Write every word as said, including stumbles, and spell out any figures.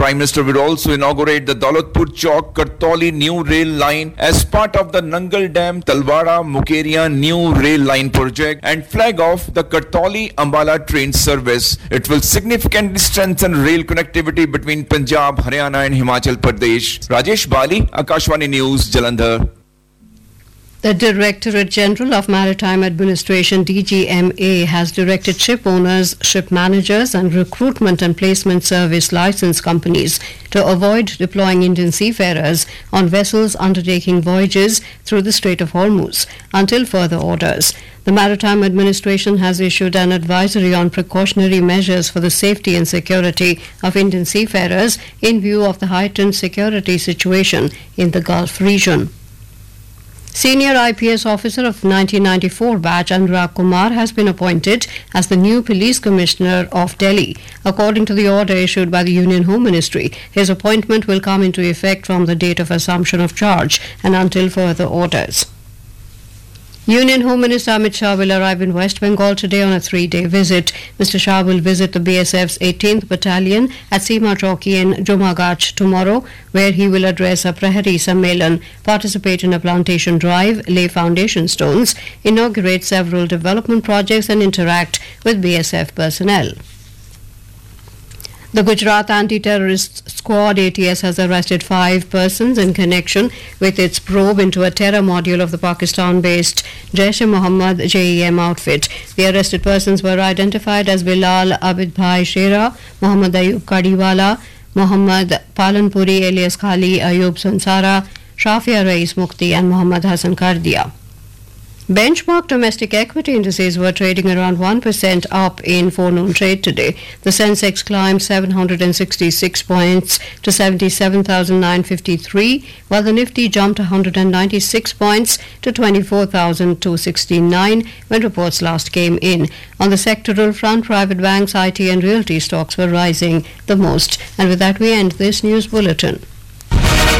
Prime Minister will also inaugurate the Daulatpur Chowk Kartoli new rail line as part of the Nangal Dam Talwara Mukeria new rail line project and flag off the Kartoli Ambala train service. It will significantly strengthen rail connectivity between Punjab, Haryana and Himachal Pradesh. Rajesh Bali, Akashvani News, Jalandhar. The Directorate General of Maritime Administration D G M A has directed ship owners, ship managers and recruitment and placement service license companies to avoid deploying Indian seafarers on vessels undertaking voyages through the Strait of Hormuz until further orders. The Maritime Administration has issued an advisory on precautionary measures for the safety and security of Indian seafarers in view of the heightened security situation in the Gulf region. Senior I P S officer of nineteen ninety-four batch Anurag Kumar has been appointed as the new Police Commissioner of Delhi. According to the order issued by the Union Home Ministry, his appointment will come into effect from the date of assumption of charge and until further orders. Union Home Minister Amit Shah will arrive in West Bengal today on a three-day visit. Mister Shah will visit the B S F's eighteenth Battalion at Seema Chowki in Jumagach tomorrow, where he will address a Prahari Sammelan, participate in a plantation drive, lay foundation stones, inaugurate several development projects and interact with B S F personnel. The Gujarat Anti-Terrorist Squad A T S has arrested five persons in connection with its probe into a terror module of the Pakistan-based Jaish-e-Mohammed J E M outfit. The arrested persons were identified as Bilal Abidbhai Shera, Mohammad Ayub Kadiwala, Mohammad Palanpuri alias Khali Ayub Sansara, Shafia Rais Mukti and Mohammad Hassan Kardia. Benchmark domestic equity indices were trading around one percent up in forenoon trade today. The Sensex climbed seven hundred sixty-six points to seventy-seven thousand nine hundred fifty-three, while the Nifty jumped one hundred ninety-six points to twenty-four thousand two hundred sixty-nine when reports last came in. On the sectoral front, private banks, I T and realty stocks were rising the most. And with that, we end this news bulletin.